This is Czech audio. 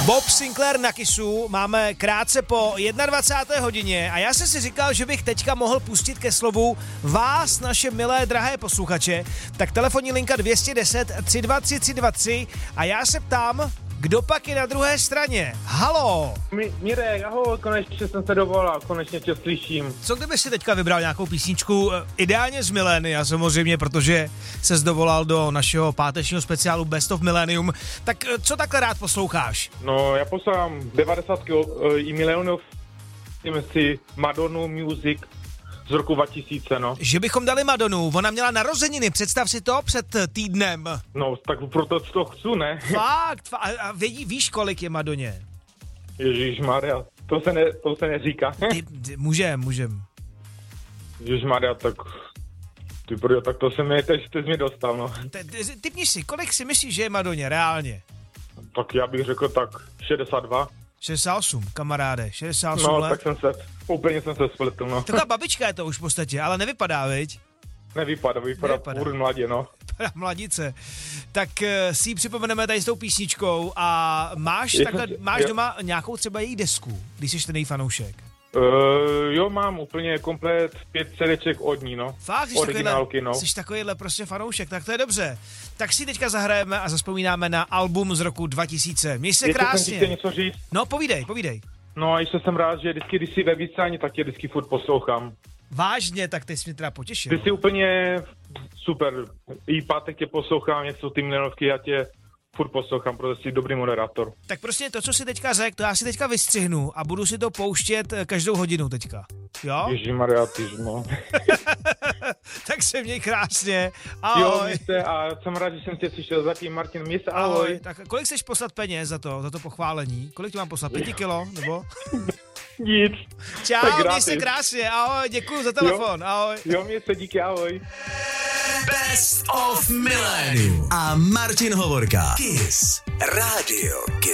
Bob Sinclair na Kissu, máme krátce po 21. hodině a já jsem si říkal, že bych teďka mohl pustit ke slovu vás, naše milé drahé posluchače, tak telefonní linka 210 323 323 a já se ptám, kdo pak je na druhé straně? Halo! Mirek, ahoj, konečně jsem se dovolal, konečně tě slyším. Co kdyby si teďka vybral nějakou písničku, ideálně z Milénia samozřejmě, protože ses dovolal do našeho pátečního speciálu Best of Millennium, tak co takhle rád posloucháš? No, já poslouchám 90 i milionů, si Madonu Music z roku 2000, no. Že bychom dali Madonu, ona měla narozeniny, představ si to před týdnem. No, tak proto to chci, ne? Fakt, a víš, kolik je Madoně? Ježišmarja, to se neříká. Můžem. Ježišmarja, tak to se mi, teď jsi mi dostal, no. Typni si, kolik si myslíš, že je Madoně, reálně? Tak já bych řekl tak 62. 68, kamaráde, 68 no, let. Tak jsem se spletl, no. Taková babička je to už v podstatě, ale nevypadá, viď? Vypadá furt mladě, no. Vypadá mladice. Tak si ji připomeneme tady s tou písničkou a máš doma nějakou třeba její desku, když jsi ten její fanoušek? Jo, mám úplně komplet 5 CDček od ní, no. Fakt, jsi takovýhle prostě fanoušek, tak to je dobře. Tak si teďka zahrajeme a zazpomínáme na album z roku 2000. Měj se krásně. Jsem něco říct? No, povídej. No a ještě jsem rád, že vždycky, když jsi ve vysílání, tak tě vždycky furt poslouchám. Vážně, tak ty jsi mě teda potěšil. Ty jsi úplně super. I pátek tě poslouchám, něco ty milenovky, já tě furt poslouchám, protože jsi dobrý moderátor. Tak prostě to, co si teďka řekl, to já si teďka vystřihnu a budu si to pouštět každou hodinu teďka. Jo? Ježišmarja, tyžmo. Tak se měj krásně. Ahoj. Jo, a jsem rád, že jsem tě slyšel. Zatím, Martin, měj se, ahoj. Tak kolik chceš poslat peněz za to pochválení? Kolik ti mám poslat? 5 kilo, nebo? Nic. Čau, měj se krásně, ahoj, děkuju za telefon, ahoj. Jo, měj se, díky, ahoj. Best of Millennium a Martin Hovorka. Kiss Radio.